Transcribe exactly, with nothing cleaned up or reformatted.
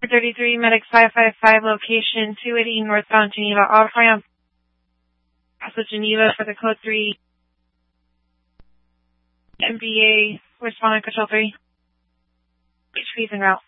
thirty-three, Medic five five five, location two eighty northbound Geneva off-ramp. Also Geneva for the code three. M B A, responding control three. H P's en route.